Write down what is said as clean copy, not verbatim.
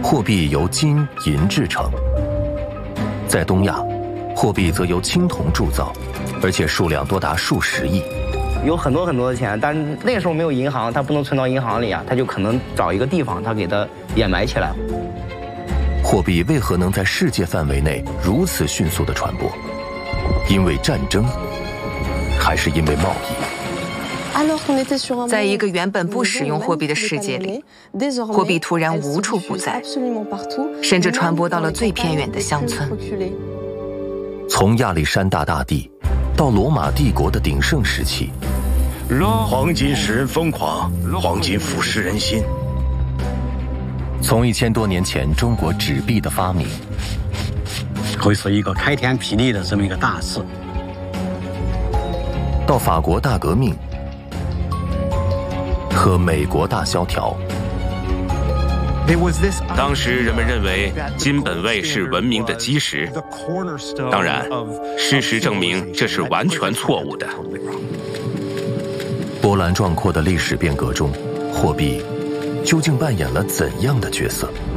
货币由金银制成；在东亚，货币则由青铜铸造，而且数量多达数十亿。 有很多的钱，但是那时候没有银行，它不能存到银行里啊，它就可能找一个地方，它给它掩埋起来。 货币为何能在世界范围内如此迅速地传播？因为战争，还是因为贸易？ 在一个原本不使用货币的世界里，货币突然无处不在，甚至传播到了最偏远的乡村。 从亚历山大大帝到罗马帝国的鼎盛时期， 黄金使人疯狂，黄金腐蚀人心。 从1000多年前中国纸币的发明， 会是一个开天辟地的这么一个大事， 到法国大革命和美国大萧条。 当时人们认为金本位是文明的基石，当然，事实证明这是完全错误的。 波澜壮阔的历史变革中，货币究竟扮演了怎样的角色？